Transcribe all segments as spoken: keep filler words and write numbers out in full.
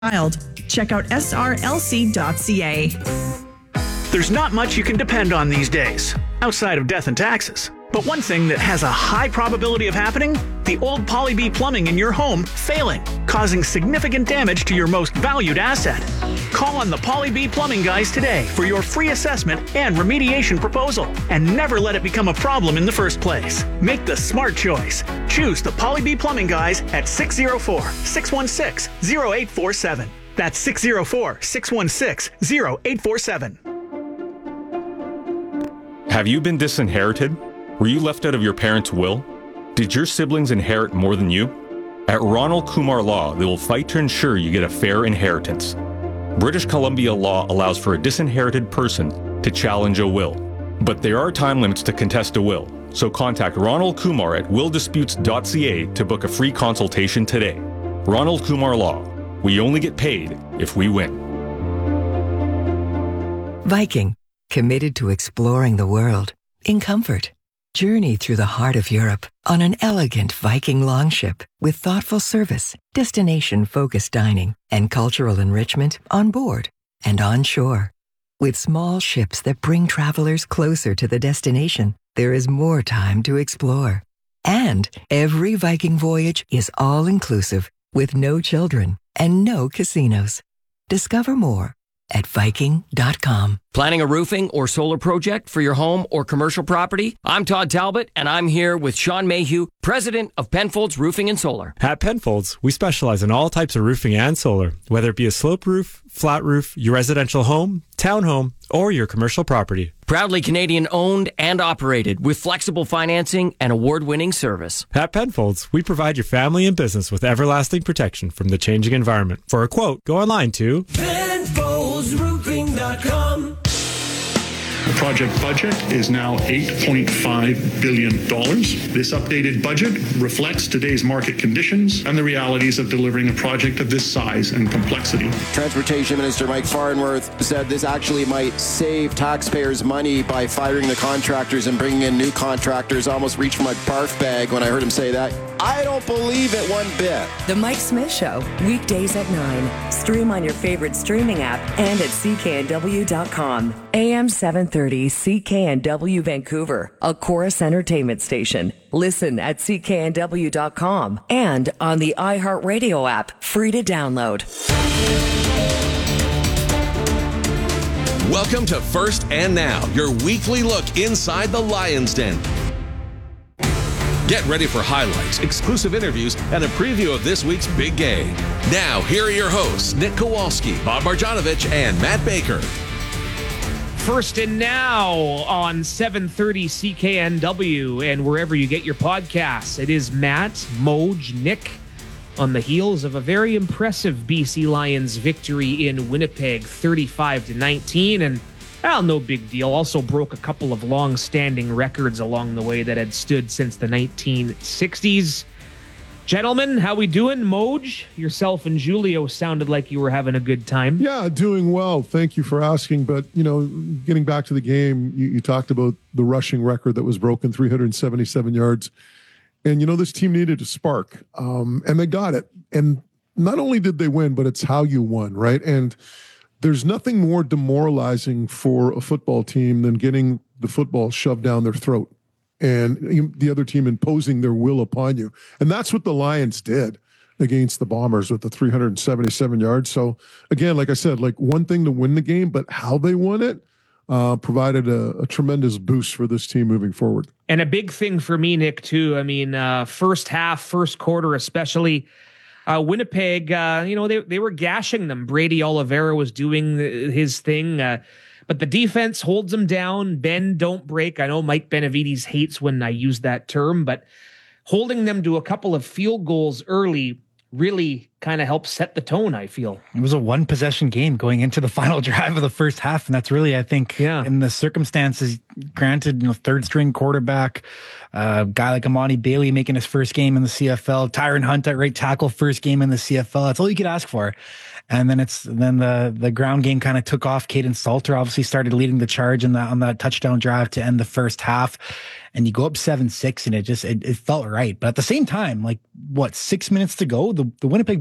Check out S R L C dot C A. There's not much you can depend on these days, outside of death and taxes. But one thing that has a high probability of happening, the old Poly-B plumbing in your home failing, causing significant damage to your most valued asset. Call on the Poly-B plumbing guys today for your free assessment and remediation proposal, and never let it become a problem in the first place. Make the smart choice. Choose the Poly-B plumbing guys at six oh four, six one six, oh eight four seven. That's six oh four, six one six, oh eight four seven. Have you been disinherited? Were you left out of your parents' will? Did your siblings inherit more than you? At Ronald Kumar Law, they will fight to ensure you get a fair inheritance. British Columbia law allows for a disinherited person to challenge a will. But there are time limits to contest a will, so contact Ronald Kumar at will disputes dot c a to book a free consultation today. Ronald Kumar Law. We only get paid if we win. Viking, committed to exploring the world in comfort. Journey through the heart of Europe on an elegant Viking longship with thoughtful service, destination-focused dining, and cultural enrichment on board and on shore. With small ships that bring travelers closer to the destination, there is more time to explore. And every Viking voyage is all-inclusive with no children and no casinos. Discover more at Viking dot com. Planning a roofing or solar project for your home or commercial property? I'm Todd Talbot, and I'm here with Sean Mayhew, president of Penfolds Roofing and Solar. At Penfolds, we specialize in all types of roofing and solar, whether it be a slope roof, flat roof, your residential home, townhome, or your commercial property. Proudly Canadian owned and operated with flexible financing and award-winning service. At Penfolds, we provide your family and business with everlasting protection from the changing environment. For a quote, go online to Penfolds Roofing dot com. The project budget is now eight point five billion dollars. This updated budget reflects today's market conditions and the realities of delivering a project of this size and complexity. Transportation Minister Mike Farnworth said this actually might save taxpayers money by firing the contractors and bringing in new contractors. I almost reached for my barf bag when I heard him say that. I don't believe it one bit. The Mike Smith Show, weekdays at nine. Stream on your favorite streaming app and at C K N W dot com. A M seven thirty C K N W Vancouver, a Chorus Entertainment station. Listen at C K N W dot com and on the iHeartRadio app, free to download. Welcome to First and Now, your weekly look inside the Lions Den. Get ready for highlights, exclusive interviews, and a preview of this week's big game. Now, here are your hosts, Nick Kowalski, Bob Marjanovic, and Matt Baker. First and Now on seven thirty C K N W and wherever you get your podcasts. It is Matt, Moj, Nick on the heels of a very impressive B C Lions victory in Winnipeg, thirty-five to nineteen. And, well, no big deal. Also broke a couple of long-standing records along the way that had stood since the nineteen sixties. Gentlemen, how we doing? Moj, yourself and Julio sounded like you were having a good time. Yeah, doing well. Thank you for asking. But, you know, getting back to the game, you, you talked about the rushing record that was broken, three hundred seventy-seven yards. And, you know, this team needed a spark, um, and they got it. And not only did they win, but it's how you won, right? And there's nothing more demoralizing for a football team than getting the football shoved down their throat and the other team imposing their will upon you. And that's what the Lions did against the Bombers with the three hundred seventy-seven yards. So, again, like I said, like one thing to win the game, but how they won it uh, provided a, a tremendous boost for this team moving forward. And a big thing for me, Nick, too. I mean, uh, first half, first quarter especially, uh, Winnipeg, uh, you know, they, they were gashing them. Brady Oliveira was doing the, his thing. Uh, But the defense holds them down. Bend, don't break. I know Mike Benavides hates when I use that term, but holding them to a couple of field goals early really kind of helps set the tone, I feel. It was a one-possession game going into the final drive of the first half, and that's really, I think, yeah. in the circumstances, granted, you know, third-string quarterback, a uh, guy like Amani Bailey making his first game in the C F L, Tyron Hunt at right tackle, first game in the C F L. That's all you could ask for. And then it's then the the ground game kind of took off. Caden Salter obviously started leading the charge in that on that touchdown drive to end the first half. And you go up seven six, and it just it, it felt right. But at the same time, like what six minutes to go, the, the Winnipeg Blue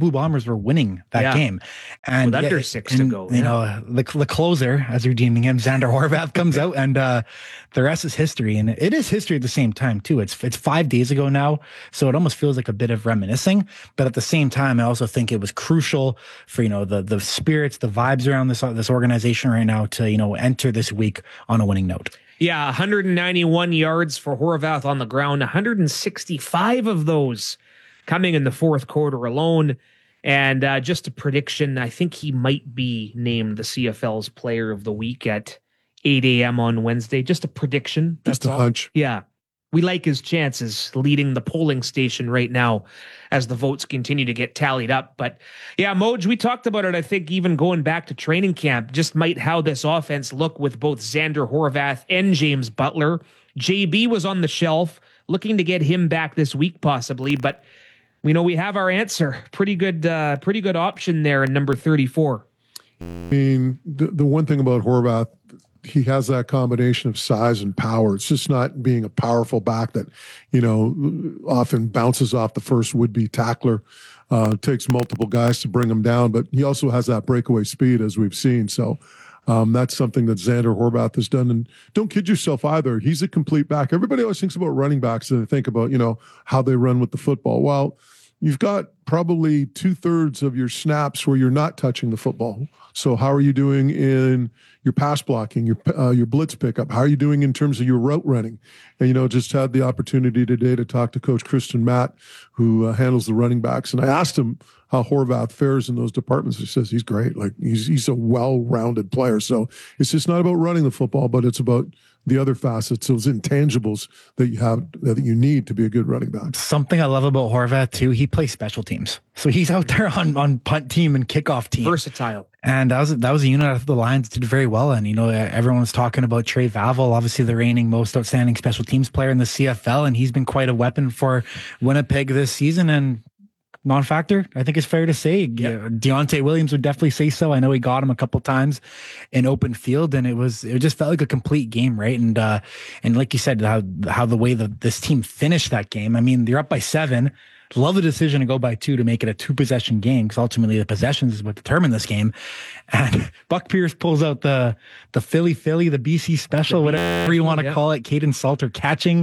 Blue Bombers were winning that Yeah. game. And With under yeah, six and, to go, You yeah. know, the, the closer, as you're deeming him, Xander Horvath, comes out, and uh, the rest is history. And it is history at the same time, too. It's it's five days ago now, so it almost feels like a bit of reminiscing. But at the same time, I also think it was crucial for, you know, the the spirits, the vibes around this this organization right now to, you know, enter this week on a winning note. Yeah, one hundred ninety-one yards for Horvath on the ground, one hundred sixty-five of those coming in the fourth quarter alone. And uh, just a prediction, I think he might be named the C F L's Player of the Week at eight a.m. on Wednesday. Just a prediction. Just a all. hunch. Yeah. We like his chances leading the polling station right now as the votes continue to get tallied up. But yeah, Moj, we talked about it, I think, even going back to training camp, just might how this offense look with both Xander Horvath and James Butler. J B was on the shelf, looking to get him back this week possibly, but we know we have our answer. Pretty good, uh, pretty good option there in number thirty-four. I mean, the, the one thing about Horvath, he has that combination of size and power. It's just not being a powerful back that, you know, often bounces off the first would-be tackler. Uh, takes multiple guys to bring him down, but he also has that breakaway speed, as we've seen. So um, that's something that Xander Horvath has done. And don't kid yourself either. He's a complete back. Everybody always thinks about running backs and they think about, you know, how they run with the football. Well, you've got probably two-thirds of your snaps where you're not touching the football. So how are you doing in your pass blocking, your uh, your blitz pickup? How are you doing in terms of your route running? And, you know, just had the opportunity today to talk to Coach Kristen Matt, who uh, handles the running backs. And I asked him how Horvath fares in those departments. He says he's great. Like, he's he's a well-rounded player. So it's just not about running the football, but it's about the other facets, those intangibles that you have, that you need to be a good running back. Something I love about Horvath too, he plays special teams. So he's out there on, on punt team and kickoff team. Versatile. And that was that was a unit of the Lions did very well. And, you know, everyone was talking about Trey Vavel, obviously the reigning most outstanding special teams player in the C F L. And he's been quite a weapon for Winnipeg this season. And non-factor, I think it's fair to say. Yep. Yeah, Deontay Williams would definitely say so. I know he got him a couple times in open field, and it was it just felt like a complete game, right? And uh, and like you said, how how the way that this team finished that game. I mean, they're up by seven. Love the decision to go by two to make it a two possession game, because ultimately the possessions is what determined this game. And Buck Pierce pulls out the the Philly Philly, the B C special, whatever you want to yeah. call it. Caden Salter catching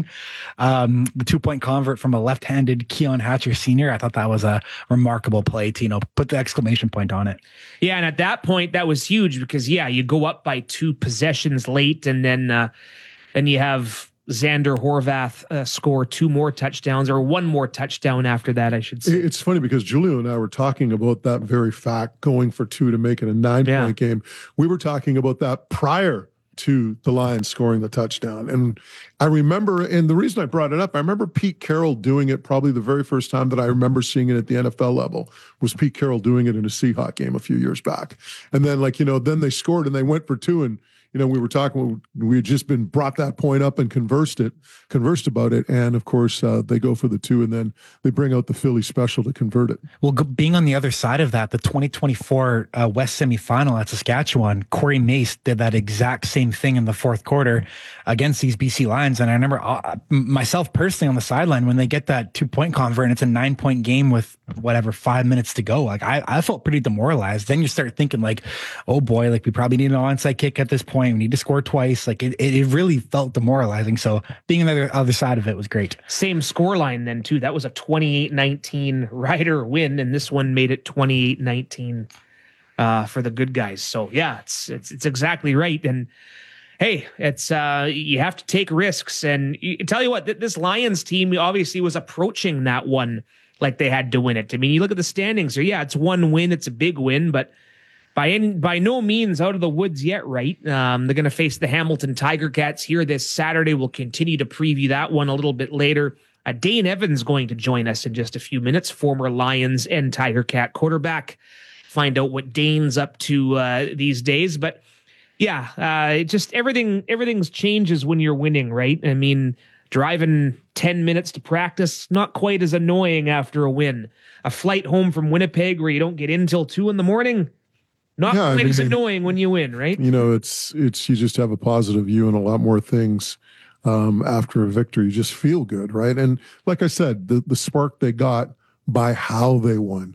um, the two point convert from a left handed Keon Hatcher Senior. I thought that was a remarkable play to, you know, put the exclamation point on it. Yeah, and at that point that was huge because yeah, you go up by two possessions late, and then uh, and you have Xander Horvath uh, score two more touchdowns, or one more touchdown after that, I should say. It's funny because Julio and I were talking about that very fact, going for two to make it a nine-point yeah. game. We were talking about that prior to the Lions scoring the touchdown. And I remember, and the reason I brought it up, I remember Pete Carroll doing it probably the very first time that I remember seeing it at the N F L level was Pete Carroll doing it in a Seahawk game a few years back. And then, like, you know, then they scored and they went for two, and you know, we were talking, we had just been brought that point up and conversed it, conversed about it. And of course, uh, they go for the two, and then they bring out the Philly special to convert it. Well, being on the other side of that, the twenty twenty-four uh, West semifinal at Saskatchewan, Corey Mace did that exact same thing in the fourth quarter against these B C Lions. And I remember uh, myself personally on the sideline when they get that two point convert and it's a nine point game with whatever, five minutes to go. Like I, I felt pretty demoralized. Then you start thinking like, oh boy, like we probably need an onside kick at this point. We need to score twice. Like it, it really felt demoralizing. So being on the other, other side of it was great. Same scoreline then too. That was a twenty-eight nineteen Rider win, and this one made it twenty-eight nineteen uh, for the good guys. So yeah, it's it's it's exactly right. And hey, it's uh, you have to take risks. And you, tell you what, th- this Lions team obviously was approaching that one like they had to win it. I mean, you look at the standings here. Yeah, it's one win. It's a big win, but by any, by no means out of the woods yet, right? Um, they're going to face the Hamilton Tiger Cats here this Saturday. We'll continue to preview that one a little bit later. Uh, Dane Evans going to join us in just a few minutes, former Lions and Tiger Cat quarterback. Find out what Dane's up to uh, these days. But yeah, uh, it just everything everything's changes when you're winning, right? I mean, driving ten minutes to practice, not quite as annoying after a win. A flight home from Winnipeg where you don't get in till two in the morning, not yeah, quite I mean, as annoying when you win, right? You know, it's it's you just have a positive view and a lot more things um, after a victory. You just feel good, right? And like I said, the the spark they got by how they won.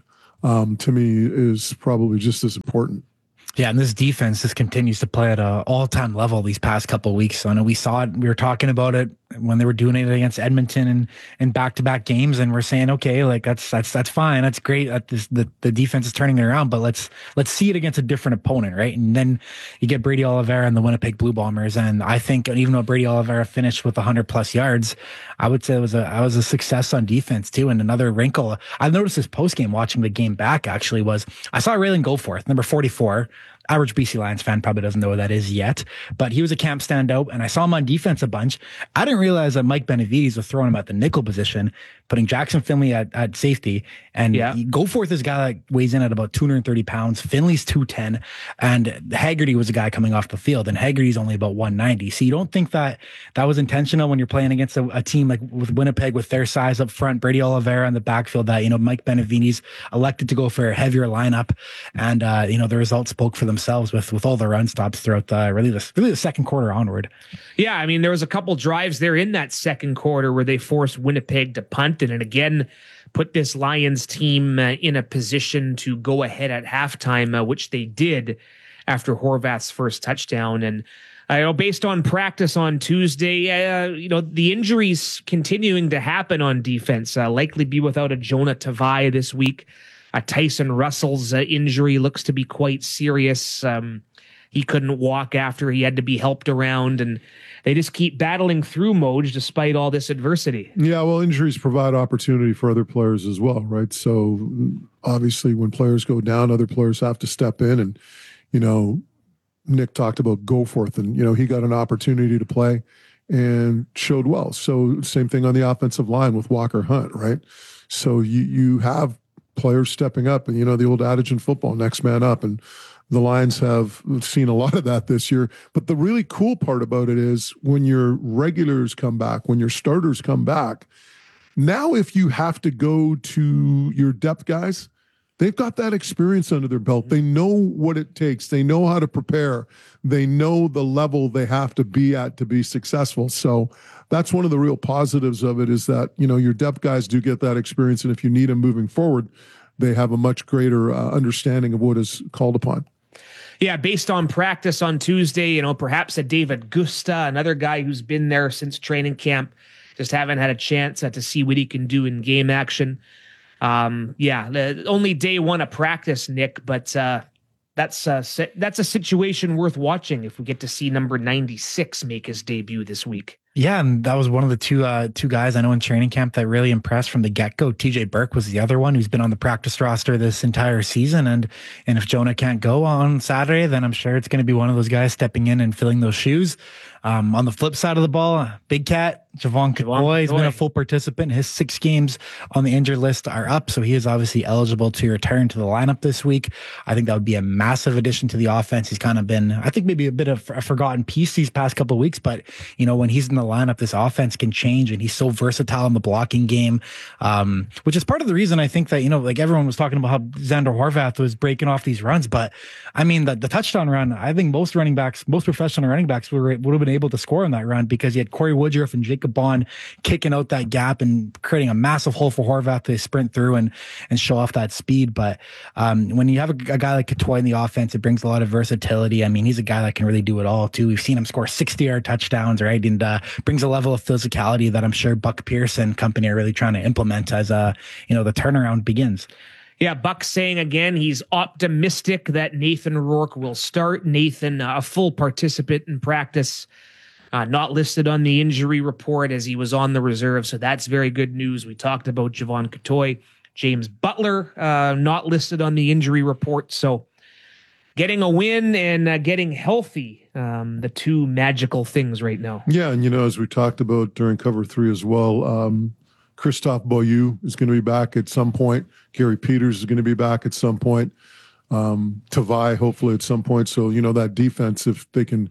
um, to me is probably just as important. Yeah, and this defense just continues to play at an all-time level these past couple of weeks. So I know we saw it. We were talking about it when they were doing it against Edmonton and in back-to-back games, and we're saying, okay, like that's that's that's fine, that's great. That this, the the defense is turning it around, but let's let's see it against a different opponent, right? And then you get Brady Oliveira and the Winnipeg Blue Bombers, and I think even though Brady Oliveira finished with one hundred plus yards, I would say it was a I was a success on defense too. And another wrinkle I noticed this post-game watching the game back actually was I saw Raylan Goforth, number forty-four. Average B C Lions fan probably doesn't know what that is yet, but he was a camp standout, and I saw him on defense a bunch. I didn't realize that Mike Benavides was throwing him at the nickel position, putting Jackson Finley at, at safety, and yeah. Goforth is a guy that weighs in at about two hundred thirty pounds. Finley's two ten, and Haggerty was a guy coming off the field, and Haggerty's only about one ninety. So you don't think that that was intentional when you're playing against a, a team like with Winnipeg with their size up front, Brady Oliveira in the backfield, that, you know, Mike Benavides elected to go for a heavier lineup, and, uh, you know, the results spoke for themselves with with all the run stops throughout the really the really the second quarter onward. Yeah, I mean, there was a couple drives there in that second quarter where they forced Winnipeg to punt it, and again put this Lions team uh, in a position to go ahead at halftime, uh, which they did after Horvath's first touchdown. And I uh, know based on practice on Tuesday, uh, you know, the injuries continuing to happen on defense, uh, likely be without a Jonah Tavai this week. Uh, Tyson Russell's uh, injury looks to be quite serious. Um, he couldn't walk after he had to be helped around, and they just keep battling through, Moj, despite all this adversity. Yeah, well, injuries provide opportunity for other players as well, right? So obviously when players go down, other players have to step in, and, you know, Nick talked about Goforth, and, you know, he got an opportunity to play and showed well. So same thing on the offensive line with Walker Hunt, right? So you you have players stepping up, and, you know, the old adage in football, next man up, and the Lions have seen a lot of that this year. But the really cool part about it is when your regulars come back, when your starters come back, now if you have to go to your depth guys, they've got that experience under their belt. They know what it takes. They know how to prepare. They know the level they have to be at to be successful. So that's one of the real positives of it, is that, you know, your depth guys do get that experience. And if you need them moving forward, they have a much greater uh, understanding of what is called upon. Yeah, based on practice on Tuesday, you know, perhaps a David Gusta, another guy who's been there since training camp, just haven't had a chance uh, to see what he can do in game action. Um, yeah, the, only day one of practice, Nick, but uh, that's uh, that's a situation worth watching if we get to see number ninety-six make his debut this week. Yeah, and that was one of the two uh, two guys I know in training camp that really impressed from the get-go. T J Burke was the other one who's been on the practice roster this entire season, and and if Jonah can't go on Saturday, then I'm sure it's going to be one of those guys stepping in and filling those shoes. Um, on the flip side of the ball, Big Cat, Javon Catoy, has been a full participant. His six games on the injured list are up, so he is obviously eligible to return to the lineup this week. I think that would be a massive addition to the offense. He's kind of been, I think, maybe a bit of a forgotten piece these past couple of weeks, but, you know, when he's in the lineup, this offense can change, and he's so versatile in the blocking game, um, which is part of the reason I think that, you know, like everyone was talking about how Xander Horvath was breaking off these runs, but I mean, the, the touchdown run, I think most running backs, most professional running backs were, would have been able to score on that run, because you had Corey Woodruff and Jacob Bond kicking out that gap and creating a massive hole for Horvath to sprint through and and show off that speed. But um, when you have a, a guy like Catoy in the offense, it brings a lot of versatility. I mean, he's a guy that can really do it all too. We've seen him score sixty-yard touchdowns, right? And uh, brings a level of physicality that I'm sure Buck Pierce and company are really trying to implement as uh, you know, the turnaround begins. Yeah, Buck saying again he's optimistic that Nathan Rourke will start. Nathan, uh, a full participant in practice, uh, not listed on the injury report as he was on the reserve, so that's very good news. We talked about Javon Catoy. James Butler, uh, not listed on the injury report, so getting a win and uh, getting healthy, um, the two magical things right now. Yeah, and, you know, as we talked about during cover three as well, um, Christophe Beaulieu is going to be back at some point. Gary Peters is going to be back at some point. Um, Tavai, hopefully at some point. So, you know, that defense, if they can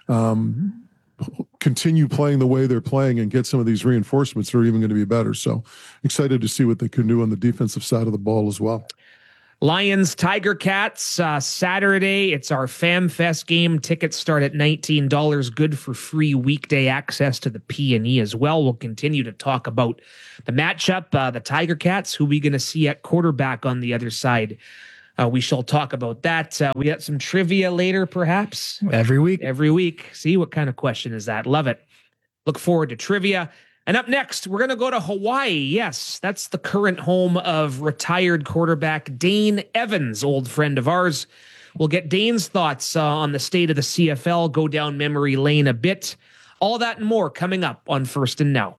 um, continue playing the way they're playing and get some of these reinforcements, they're even going to be better. So excited to see what they can do on the defensive side of the ball as well. Lions, Tiger Cats, uh, Saturday. It's our FamFest game. Tickets start at nineteen dollars. Good for free weekday access to the P and E as well. We'll continue to talk about the matchup, uh, the Tiger Cats, who we going to see at quarterback on the other side. Uh, we shall talk about that. Uh, we got some trivia later, perhaps. Every week. Every week. See, what kind of question is that? Love it. Look forward to trivia. And up next, we're going to go to Hawaii. Yes, that's the current home of retired quarterback Dane Evans, old friend of ours. We'll get Dane's thoughts uh, on the state of the C F L, go down memory lane a bit. All that and more coming up on First and Now.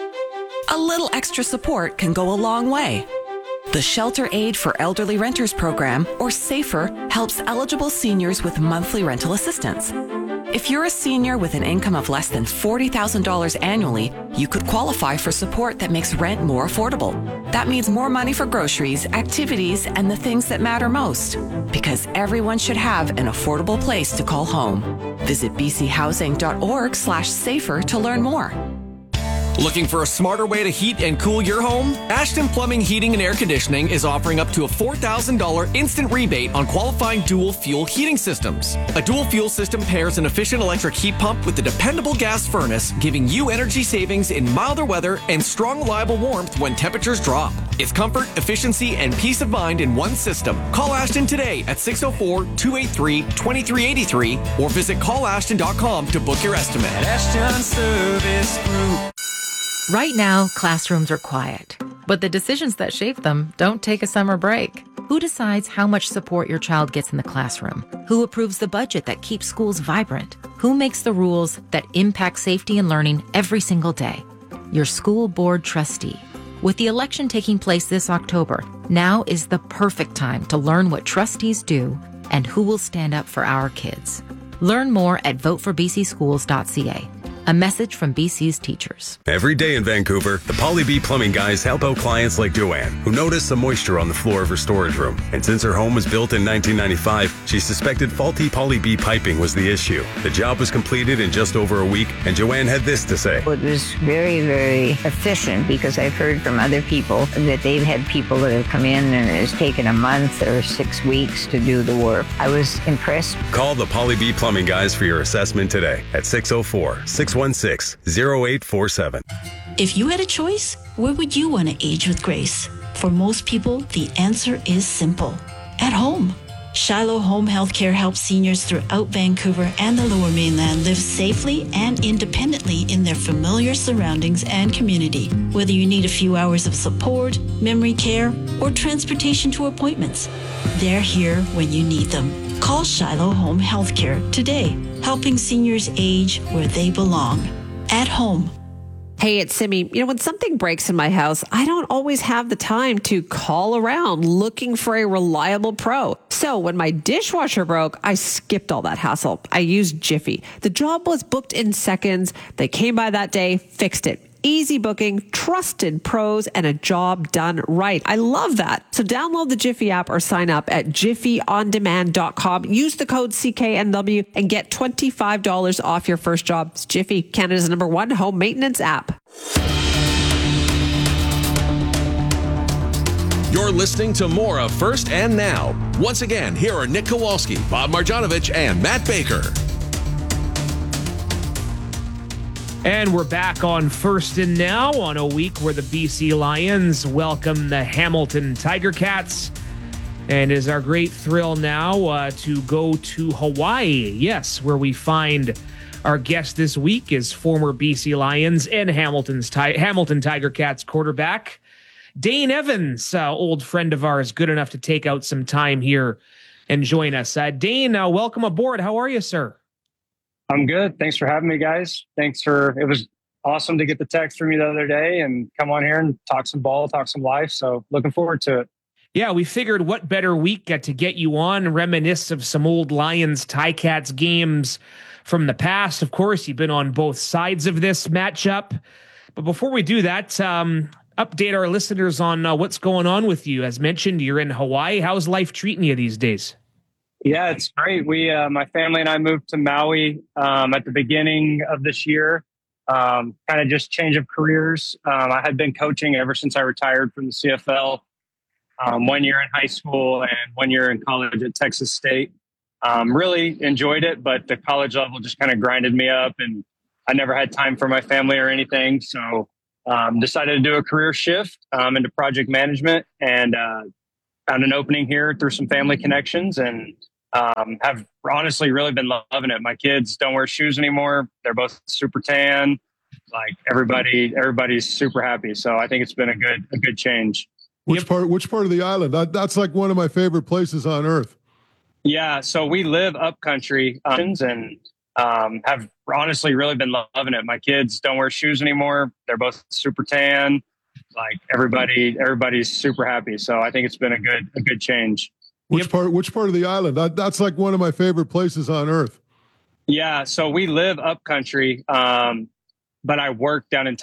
A little extra support can go a long way. The Shelter Aid for Elderly Renters program, or SAFER, helps eligible seniors with monthly rental assistance. If you're a senior with an income of less than forty thousand dollars annually, you could qualify for support that makes rent more affordable. That means more money for groceries, activities, and the things that matter most. Because everyone should have an affordable place to call home. Visit bchousing.org slash safer to learn more. Looking for a smarter way to heat and cool your home? Ashton Plumbing, Heating and Air Conditioning is offering up to a four thousand dollars instant rebate on qualifying dual fuel heating systems. A dual fuel system pairs an efficient electric heat pump with a dependable gas furnace, giving you energy savings in milder weather and strong, reliable warmth when temperatures drop. It's comfort, efficiency, and peace of mind in one system. Call Ashton today at six oh four, two eight three, two three eight three or visit call ashton dot com to book your estimate. Ashton Service Group. Right now, classrooms are quiet, but the decisions that shape them don't take a summer break. Who decides how much support your child gets in the classroom? Who approves the budget that keeps schools vibrant? Who makes the rules that impact safety and learning every single day? Your school board trustee. With the election taking place this October, now is the perfect time to learn what trustees do and who will stand up for our kids. Learn more at vote for b c schools dot c a. A message from B C's teachers. Every day in Vancouver, the Poly-B Plumbing guys help out clients like Joanne, who noticed some moisture on the floor of her storage room. And since her home was built in nineteen ninety-five, she suspected faulty Poly-B piping was the issue. The job was completed in just over a week, and Joanne had this to say. It was very, very efficient because I've heard from other people that they've had people that have come in and it's taken a month or six weeks to do the work. I was impressed. Call the Poly-B Plumbing guys for your assessment today at six oh four, six one six, oh eight four seven. If you had a choice, where would you want to age with grace? For most people, the answer is simple. At home. Shiloh Home Healthcare helps seniors throughout Vancouver and the Lower Mainland live safely and independently in their familiar surroundings and community. Whether you need a few hours of support, memory care, or transportation to appointments, they're here when you need them. Call Shiloh Home Healthcare today, helping seniors age where they belong. At home. Hey, it's Simi. You know, when something breaks in my house, I don't always have the time to call around looking for a reliable pro. So when my dishwasher broke, I skipped all that hassle. I used Jiffy. The job was booked in seconds. They came by that day, fixed it. Easy booking, trusted pros, and a job done right. I love that. So download the Jiffy app or sign up at jiffy on demand dot com. Use the code C K N W and get twenty-five dollars off your first job. It's Jiffy, Canada's number one home maintenance app. You're listening to more of First and Now. Once again, here are Nick Kowalski, Bob Marjanovic, and Matt Baker. And we're back on First and Now on a week where the B C Lions welcome the Hamilton Tiger Cats. And it is our great thrill now uh, to go to Hawaii. Yes, where we find our guest this week is former B C Lions and Hamilton's Ti- Hamilton Tiger Cats quarterback, Dane Evans, uh, old friend of ours, good enough to take out some time here and join us. Uh, Dane, uh, welcome aboard. How are you, sir? I'm good. Thanks for having me, guys. Thanks for, it was awesome to get the text from you the other day and come on here and talk some ball, talk some life. So looking forward to it. Yeah, we figured what better week uh, to get you on, reminisce of some old Lions Ticats games from the past. Of course, you've been on both sides of this matchup. But before we do that, um, update our listeners on uh, what's going on with you. As mentioned, you're in Hawaii. How's life treating you these days? Yeah, it's great. We, uh, my family and I moved to Maui um, at the beginning of this year. Um, kind of just change of careers. Um, I had been coaching ever since I retired from the C F L. um, one year in high school and one year in college at Texas State. Um, really enjoyed it, but the college level just kind of grinded me up, and I never had time for my family or anything. So um, decided to do a career shift um, into project management, and uh, found an opening here through some family connections, and um, have honestly really been loving it. My kids don't wear shoes anymore. They're both super tan. Like everybody, everybody's super happy. So I think it's been a good, a good change. Which yep. part, which part of the island? That, that's like one of my favorite places on earth. Yeah. So we live up country um, and um, have honestly really been loving it. My kids don't wear shoes anymore. They're both super tan. Like everybody, everybody's super happy. So I think it's been a good, a good change. Which yep. part, which part of the island? That, that's like one of my favorite places on earth. Yeah. So we live up country. Um, but I work down in